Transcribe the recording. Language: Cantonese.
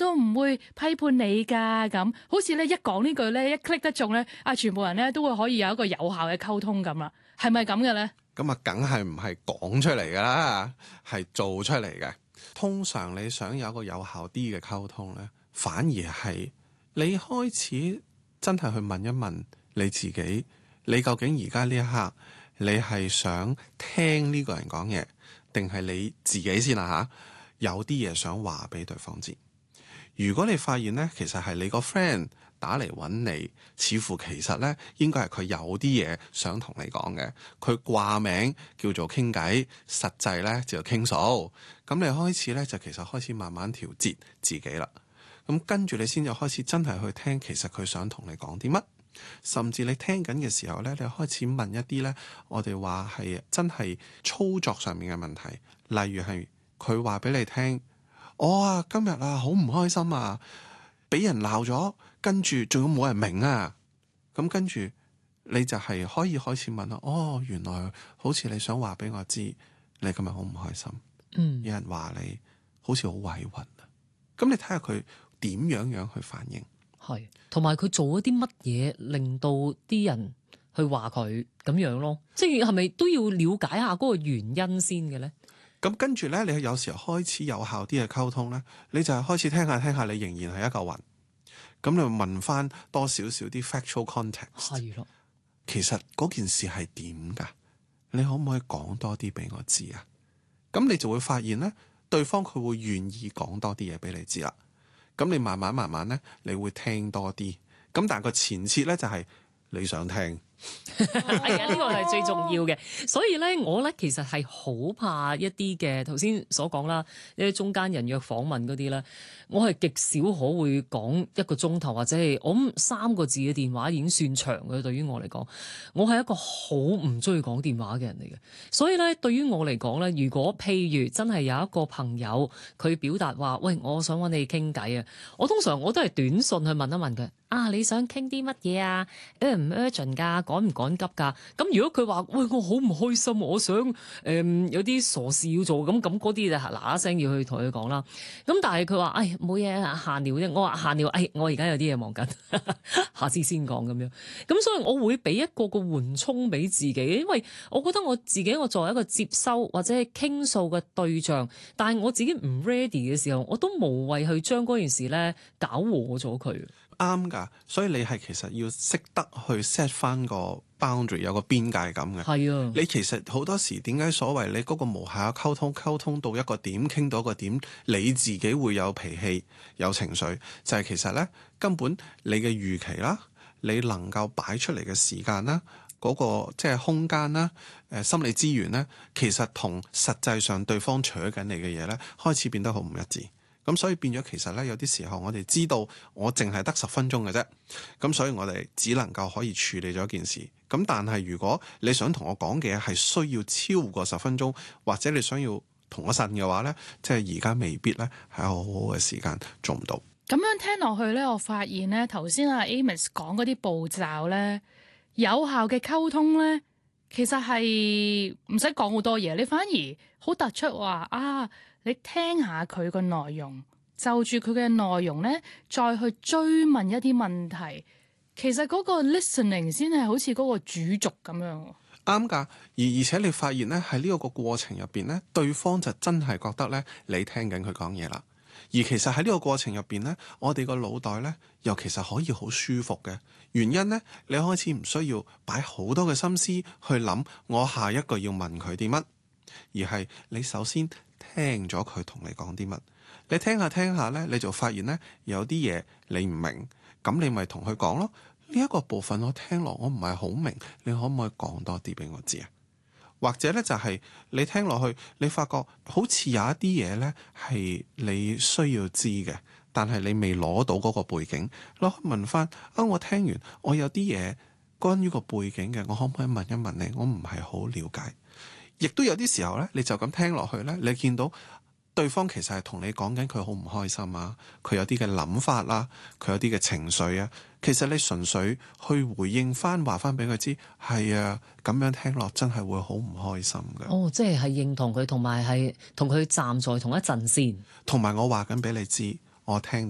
都唔會批判你㗎。咁好似咧一講呢句咧，一 click 得中咧，全部人咧都會可以有一個有效嘅溝通咁啦。係咪咁嘅咧？ 咁啊，梗係唔係講出嚟㗎啦，係做出嚟嘅。通常你想有一個有效啲嘅溝通咧，反而係你開始真係去問一問你自己，你究竟而家呢一刻你係想聽呢個人講嘢，定係你自己先啊嚇？有啲嘢想話俾對方知。如果你發現咧，其實係你個 friend 打嚟揾你，似乎其實咧應該係佢有啲嘢想同你講嘅，佢掛名叫做傾偈，實際咧就傾訴。咁你開始咧就其實開始慢慢調節自己啦。咁跟住你先至開始真係去聽，其實佢想同你講啲乜。甚至你聽緊嘅時候咧，你開始問一啲咧，我哋話係真係操作上面嘅問題，例如係佢話俾你聽，我今日好唔開心啊，俾人鬧咗，跟住仲有冇人明啊？咁跟住你就係可以開始問啦。原來好似你想話俾我知，你今日好唔開心。有人話你好似好委屈啊。咁你睇下佢點樣去反應。 係，同埋佢做咗啲乜嘢令到啲人去話佢咁樣咯？即係咪都要了解下嗰個原因先嘅咧？ 咁跟住咧，你有時候開始有效啲嘅溝通咧，你就係開始聽下，你仍然係一嚿雲。咁你問翻多少少啲 factual context。 係咯， 其實嗰件事係點㗎？你可唔可以講多啲俾我知啊？咁你就會發現咧，對方佢會願意講多啲嘢俾你知啦。咁你慢慢咧，你會聽多啲。咁但係個前設咧就係你想聽。 係啊，呢個係最重要嘅。所以咧，我咧其實係好怕一啲嘅頭先所講啦，一啲中間人約訪問嗰啲咧，我係極少可會講1個鐘頭或者係我諗3個字嘅電話已經算長嘅。對於我嚟講，我係一個好唔中意講電話嘅人嚟嘅。所以咧，對於我嚟講咧，如果譬如真係有一個朋友佢表達話，喂，我想揾你傾偈啊，我通常我都係短信去問一問佢。你想傾啲乜嘢啊？唔 urgent 㗎，趕唔趕急㗎？咁如果佢話，喂，我好唔開心，我想有啲傻事要做，咁嗰啲就嗱嗱聲要去同佢講啦。咁但係佢話，冇嘢閒聊啫。我話閒聊，我而家有啲嘢忙緊，下次先講咁樣。咁所以我會俾一個緩衝俾自己，因為我覺得我自己作為一個接收或者係傾訴嘅對象，但係我自己唔 ready 嘅時候，我都無謂去將嗰件事咧搞和咗佢。 啱㗎，所以你係其實要識得去 set 翻個 boundary， 有個邊界感嘅。 係啊， 你其實好多時點解所謂你嗰個無效嘅溝通到一個點，傾到一個點，你自己會有脾氣、有情緒，就係其實咧根本你嘅預期啦，你能夠擺出嚟嘅時間啦，嗰個即係空間啦，心理資源咧，其實同實際上對方取緊你嘅嘢咧，開始變得好唔一致。咁所以變咗其實咧，有啲時候我哋知道我淨係得10分鐘嘅啫，咁所以我哋只能夠可以處理咗一件事。咁但係如果你想同我講嘅嘢係需要超過10分鐘，或者你想要同我呻嘅話咧，即係而家未必咧係好好嘅時間做唔到。 咁樣聽落去咧，我發現咧頭先阿 Amos 講嗰啲步驟咧，有效嘅溝通咧，其實係唔使講好多嘢，你反而好突出話你聽下佢個內容，就住佢嘅內容咧，再去追問一啲問題。其實嗰個 listening 先係好似嗰個主軸咁樣。 啱㗎，而且你發現咧喺呢個過程入邊咧，對方就真係覺得咧你聽緊佢講嘢啦。而其實喺呢個過程入邊咧，我哋個腦袋咧又其實可以好舒服嘅。原因咧，你開始唔需要擺好多嘅心思去諗我下一個要問佢啲乜，而係你首先聽咗佢同你講啲乜，你聽下咧，你就發現咧有啲嘢你唔明，咁你咪同佢講咯。呢一個部分我聽落我唔係好明，你可唔可以講多啲俾我知啊？或者咧就係你聽落去，你發覺好似有一啲嘢咧係你需要知嘅，但係你未攞到嗰個背景，攞去問翻我聽完我有啲嘢關於個背景嘅，我可唔可以問一問你？我唔係好了解。亦都有啲時候咧，你就咁聽落去咧，你見到對方其實係同你講緊佢好唔開心啊，佢有啲嘅諗法啦，佢有啲嘅情緒啊，其實你純粹去回應翻，話翻俾佢知，係啊，咁樣聽落真係會好唔開心嘅。 即係認同佢，同埋係同佢站在同一陣線， 同埋我話緊俾你知，我聽到。